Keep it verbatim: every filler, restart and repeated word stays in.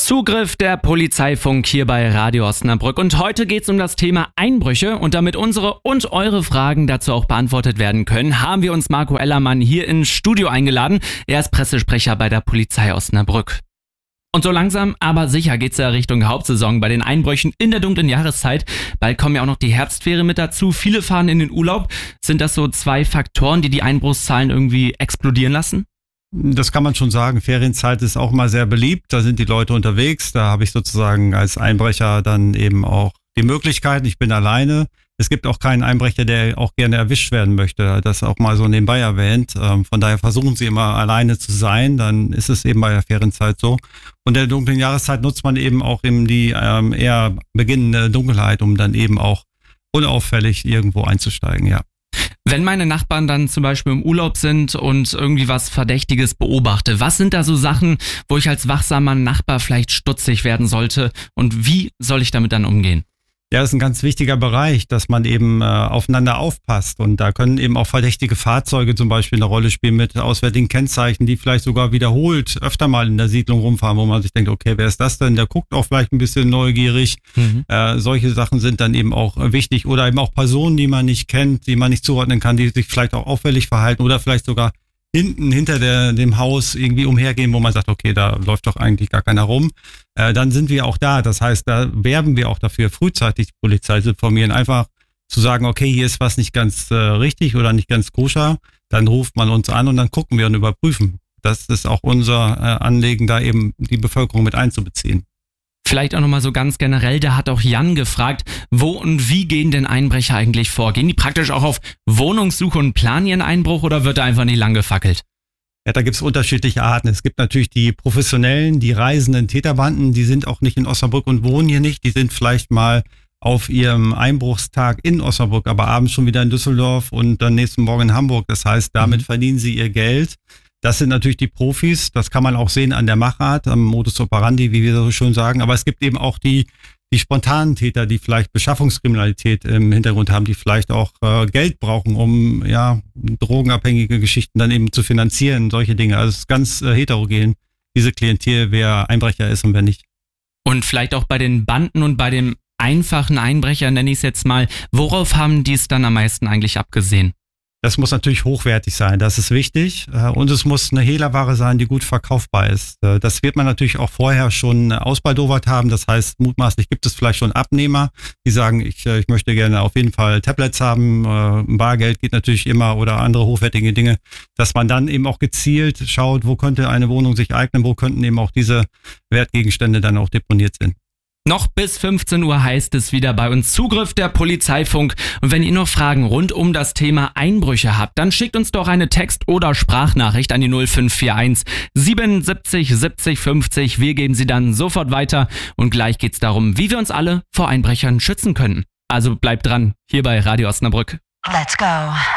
Zugriff der Polizeifunk hier bei Radio Osnabrück. Und heute geht es um das Thema Einbrüche. Und damit unsere und eure Fragen dazu auch beantwortet werden können, haben wir uns Marco Ellermann hier ins Studio eingeladen. Er ist Pressesprecher bei der Polizei Osnabrück. Und so langsam, aber sicher geht's ja Richtung Hauptsaison bei den Einbrüchen in der dunklen Jahreszeit. Bald kommen ja auch noch die Herbstferien mit dazu. Viele fahren in den Urlaub. Sind das so zwei Faktoren, die die Einbruchszahlen irgendwie explodieren lassen? Das kann man schon sagen. Ferienzeit ist auch mal sehr beliebt. Da sind die Leute unterwegs. Da habe ich sozusagen als Einbrecher dann eben auch die Möglichkeiten. Ich bin alleine. Es gibt auch keinen Einbrecher, der auch gerne erwischt werden möchte. Das auch mal so nebenbei erwähnt. Von daher versuchen sie immer alleine zu sein. Dann ist es eben bei der Ferienzeit so. Und in der dunklen Jahreszeit nutzt man eben auch eben die ähm, eher beginnende Dunkelheit, um dann eben auch unauffällig irgendwo einzusteigen, ja. Wenn meine Nachbarn dann zum Beispiel im Urlaub sind und irgendwie was Verdächtiges beobachte, was sind da so Sachen, wo ich als wachsamer Nachbar vielleicht stutzig werden sollte und wie soll ich damit dann umgehen? Ja, das ist ein ganz wichtiger Bereich, dass man eben äh, aufeinander aufpasst und da können eben auch verdächtige Fahrzeuge zum Beispiel eine Rolle spielen mit auswärtigen Kennzeichen, die vielleicht sogar wiederholt öfter mal in der Siedlung rumfahren, wo man sich denkt, okay, wer ist das denn? Der guckt auch vielleicht ein bisschen neugierig. Mhm. Äh, solche Sachen sind dann eben auch wichtig oder eben auch Personen, die man nicht kennt, die man nicht zuordnen kann, die sich vielleicht auch auffällig verhalten oder vielleicht sogar hinten hinter der, dem Haus irgendwie umhergehen, wo man sagt, okay, da läuft doch eigentlich gar keiner rum. Äh, dann sind wir auch da. Das heißt, da werben wir auch dafür, frühzeitig die Polizei zu informieren. Einfach zu sagen, okay, hier ist was nicht ganz äh, richtig oder nicht ganz koscher. Dann ruft man uns an und dann gucken wir und überprüfen. Das ist auch unser äh, Anliegen, da eben die Bevölkerung mit einzubeziehen. Vielleicht auch nochmal so ganz generell, da hat auch Jan gefragt, wo und wie gehen denn Einbrecher eigentlich vor? Gehen die praktisch auch auf Wohnungssuche und planen ihren Einbruch oder wird da einfach nicht lang gefackelt? Ja, da gibt's unterschiedliche Arten. Es gibt natürlich die professionellen, die reisenden Täterbanden, die sind auch nicht in Osnabrück und wohnen hier nicht. Die sind vielleicht mal auf ihrem Einbruchstag in Osnabrück, aber abends schon wieder in Düsseldorf und dann nächsten Morgen in Hamburg. Das heißt, damit mhm. verdienen sie ihr Geld. Das sind natürlich die Profis, das kann man auch sehen an der Machart, am Modus operandi, wie wir so schön sagen. Aber es gibt eben auch die, die spontanen Täter, die vielleicht Beschaffungskriminalität im Hintergrund haben, die vielleicht auch äh, Geld brauchen, um ja drogenabhängige Geschichten dann eben zu finanzieren, solche Dinge. Also es ist ganz äh, heterogen, diese Klientel, wer Einbrecher ist und wer nicht. Und vielleicht auch bei den Banden und bei dem einfachen Einbrecher, nenne ich es jetzt mal, worauf haben die es dann am meisten eigentlich abgesehen? Das muss natürlich hochwertig sein, das ist wichtig. Und es muss eine Hehlerware sein, die gut verkaufbar ist. Das wird man natürlich auch vorher schon ausbaldowert haben. Das heißt, mutmaßlich gibt es vielleicht schon Abnehmer, die sagen, ich, ich möchte gerne auf jeden Fall Tablets haben. Bargeld geht natürlich immer oder andere hochwertige Dinge. Dass man dann eben auch gezielt schaut, wo könnte eine Wohnung sich eignen, wo könnten eben auch diese Wertgegenstände dann auch deponiert sind. Noch bis fünfzehn Uhr heißt es wieder bei uns Zugriff der Polizeifunk. Und wenn ihr noch Fragen rund um das Thema Einbrüche habt, dann schickt uns doch eine Text- oder Sprachnachricht an die null fünf vier eins siebenundsiebzig siebzig fünfzig. Wir geben sie dann sofort weiter und gleich geht's darum, wie wir uns alle vor Einbrechern schützen können. Also bleibt dran, hier bei Radio Osnabrück. Let's go.